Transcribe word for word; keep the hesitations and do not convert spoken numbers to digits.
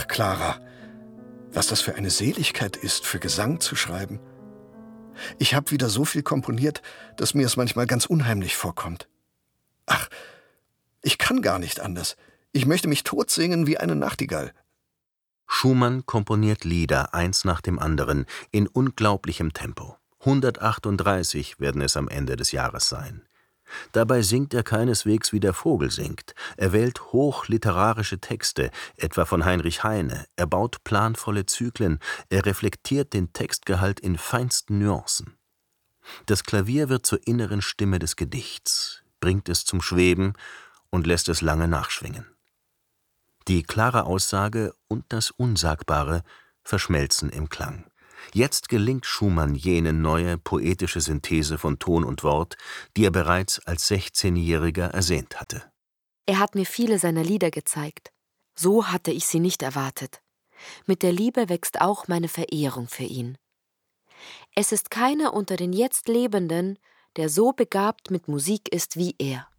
Ach, Clara, was das für eine Seligkeit ist, für Gesang zu schreiben. Ich habe wieder so viel komponiert, dass mir es manchmal ganz unheimlich vorkommt. Ach, ich kann gar nicht anders. Ich möchte mich totsingen wie eine Nachtigall. Schumann komponiert Lieder, eins nach dem anderen, in unglaublichem Tempo. hundertachtunddreißig werden es am Ende des Jahres sein. Dabei singt er keineswegs, wie der Vogel singt. Er wählt hochliterarische Texte, etwa von Heinrich Heine. Er baut planvolle Zyklen. Er reflektiert den Textgehalt in feinsten Nuancen. Das Klavier wird zur inneren Stimme des Gedichts, bringt es zum Schweben und lässt es lange nachschwingen. Die klare Aussage und das Unsagbare verschmelzen im Klang. Jetzt gelingt Schumann jene neue poetische Synthese von Ton und Wort, die er bereits als Sechzehnjähriger ersehnt hatte. Er hat mir viele seiner Lieder gezeigt. So hatte ich sie nicht erwartet. Mit der Liebe wächst auch meine Verehrung für ihn. Es ist keiner unter den jetzt Lebenden, der so begabt mit Musik ist wie er.